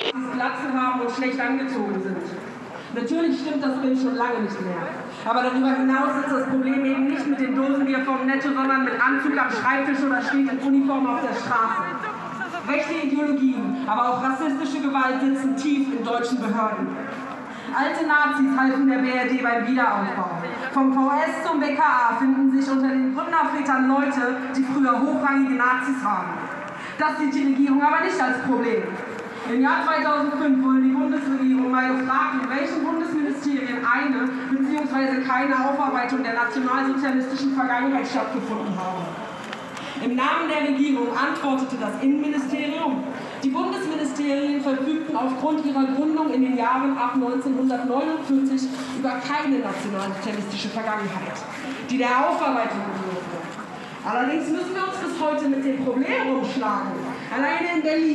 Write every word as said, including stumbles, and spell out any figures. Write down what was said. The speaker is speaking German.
die Glatzen haben und schlecht angezogen sind. Natürlich stimmt das Bild schon lange nicht mehr. Aber darüber hinaus ist das Problem eben nicht mit den Dosenbier vom Netto, sondern mit Anzug am Schreibtisch oder steht in Uniform auf der Straße. Rechte Ideologien, aber auch rassistische Gewalt sitzen tief in deutschen Behörden. Alte Nazis halfen der B R D beim Wiederaufbau. Vom V S zum B K A finden sich unter den Gründervätern Leute, die früher hochrangige Nazis waren. Das sieht die Regierung aber nicht als Problem. Im Jahr zweitausendfünf wurde die Bundesregierung mal gefragt, in welchen Bundesministerien eine bzw. keine Aufarbeitung der nationalsozialistischen Vergangenheit stattgefunden habe. Im Namen der Regierung antwortete das Innenministerium, die Bundesministerien verfügten aufgrund ihrer Gründung in den Jahren ab neunzehnhundertneunundvierzig über keine nationalsozialistische Vergangenheit, die der Aufarbeitung bedurfte. Allerdings müssen wir uns bis heute mit dem Problem rumschlagen. Alleine in Berlin